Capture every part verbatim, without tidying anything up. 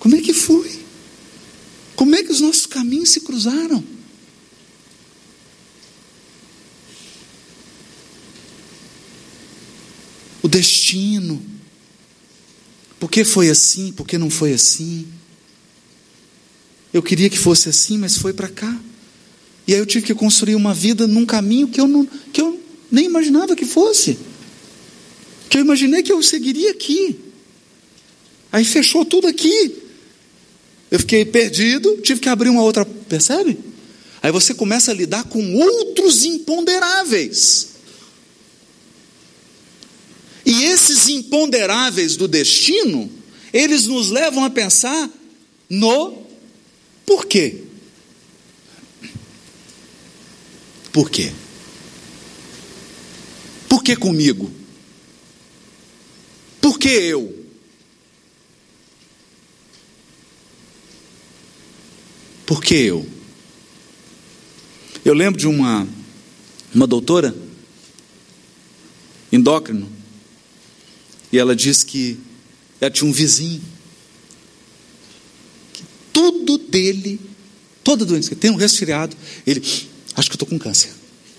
Como é que foi? Como é que os nossos caminhos se cruzaram? O destino. Por que foi assim? Por que não foi assim? Eu queria que fosse assim, mas foi para cá. E aí eu tive que construir uma vida num caminho que eu, não, que eu nem imaginava que fosse. Que eu imaginei que eu seguiria aqui. Aí fechou tudo aqui. Eu fiquei perdido, tive que abrir uma outra, percebe? Aí você começa a lidar com outros imponderáveis. E esses imponderáveis do destino, eles nos levam a pensar no porquê. Por quê? Por que comigo? Por que eu? Por que eu? Eu lembro de uma, uma doutora, endócrino, e ela diz que ela tinha um vizinho, que tudo dele, toda doença, que tem um resfriado, ele, acho que eu estou com câncer.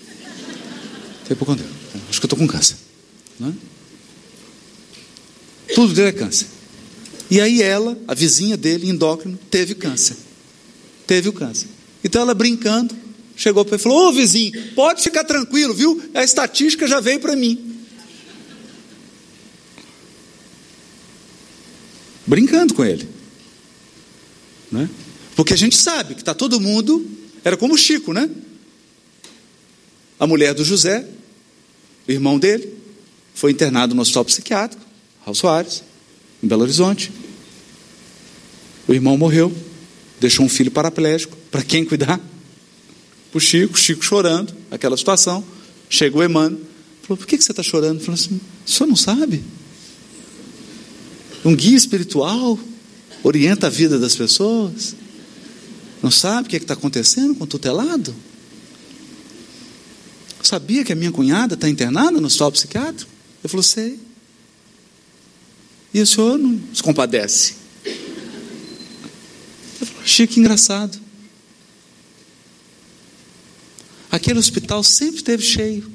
Acho que eu estou com câncer. Não é? Tudo dele é câncer. E aí ela, a vizinha dele, endócrino, teve câncer. Teve o câncer. Então ela brincando, chegou para ele e falou: ô vizinho, pode ficar tranquilo, viu? A estatística já veio para mim. Brincando com ele. Né? Porque a gente sabe que está todo mundo, era como o Chico, né? A mulher do José, o irmão dele, foi internado no hospital psiquiátrico, Raul Soares, em Belo Horizonte. O irmão morreu, deixou um filho paraplégico. Para quem cuidar? Para o Chico, Chico chorando, aquela situação. Chegou o Emmanuel, falou: por que você está chorando? Falou assim: o senhor não sabe? Um guia espiritual orienta a vida das pessoas. Não sabe o que está acontecendo com o tutelado? Sabia que a minha cunhada está internada no hospital psiquiátrico? Ele falou: sei. E o senhor não se compadece? Eu falei: Chico, que engraçado. Aquele hospital sempre esteve cheio.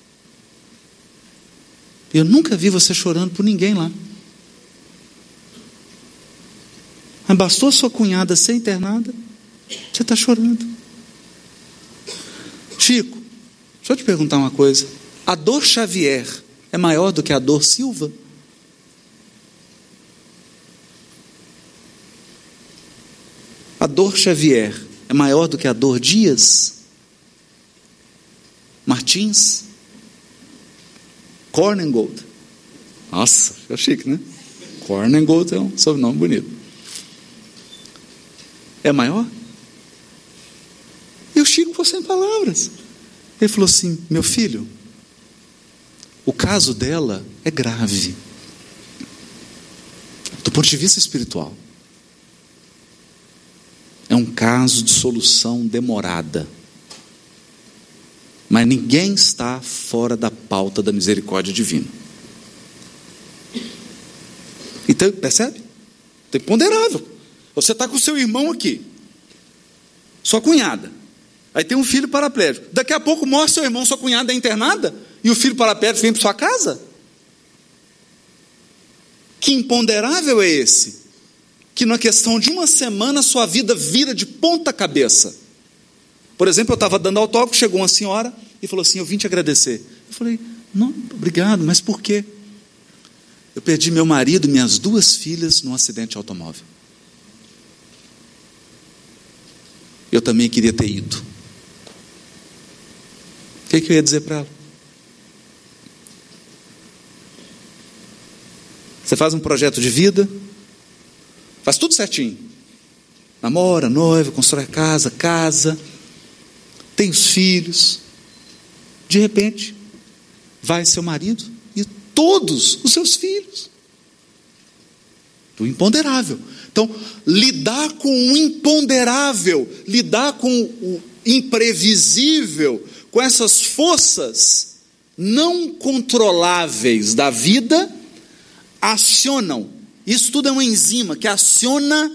Eu nunca vi você chorando por ninguém lá. Mas bastou sua cunhada ser internada, você está chorando. Chico, deixa eu te perguntar uma coisa. A dor Xavier é maior do que a dor Silva? A dor Xavier é maior do que a dor Dias? Martins? Kornengold? Nossa, ficou chique, né? Kornengold é um sobrenome bonito. É maior? E o Chico ficou sem palavras. Ele falou assim: meu filho, o caso dela é grave, do ponto de vista espiritual. É um caso de solução demorada. Mas ninguém está fora da pauta da misericórdia divina. Então, percebe? É imponderável. Você está com o seu irmão aqui, sua cunhada, aí tem um filho paraplégico. Daqui a pouco mostra seu irmão, sua cunhada é internada, e o filho paraplégico vem para sua casa? Que imponderável é esse? Que na questão de uma semana sua vida vira de ponta cabeça. Por exemplo, eu estava dando autógrafo, chegou uma senhora e falou assim: eu vim te agradecer. Eu falei: não, obrigado, mas por quê? Eu perdi meu marido e minhas duas filhas num acidente de automóvel. Eu também queria ter ido. O que, que eu ia dizer para ela? Você faz um projeto de vida, faz tudo certinho. Namora, noiva, constrói a casa, casa, tem os filhos. De repente, vai seu marido e todos os seus filhos. O imponderável. Então, lidar com o imponderável, lidar com o imprevisível, com essas forças não controláveis da vida, acionam. Isso tudo é uma enzima que aciona